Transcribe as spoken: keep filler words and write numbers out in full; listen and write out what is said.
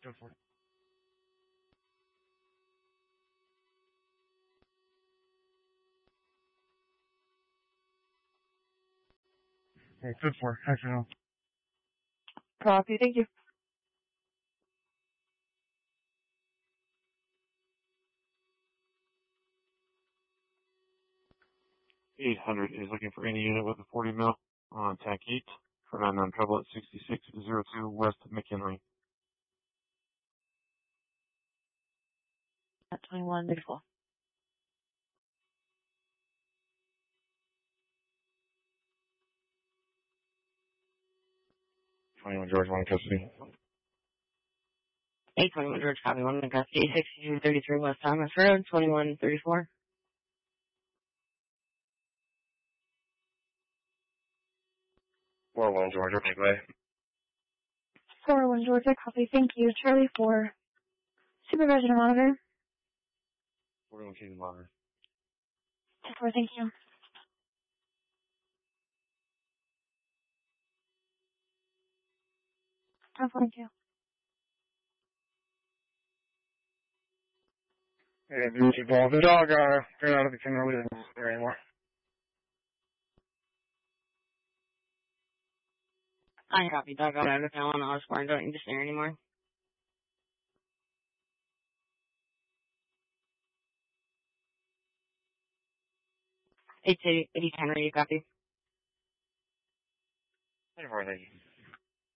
Go for it. Okay, good for it. Heck no. Copy, thank you. eight hundred is looking for any unit with a forty mil on Tac eight for nine nine trouble at sixty-six oh two West McHenry. At twenty-one, beautiful. twenty-one George, one in custody. eight twenty-one George, copy, one in custody, sixty-two thirty-three West Thomas Road, twenty-one thirty-four. four one George, make way. four one Georgia, copy, thank you. Charlie four. Supervision monitor. four one King monitor. four, thank you. ten four, thank you. Hey, dude, you ball. The dog, uh, got out of the kennel in there anymore. I copy, dog got out of town on Osborne, don't need to stare anymore. eight eighty Henry, you copy. twenty-four, thank you.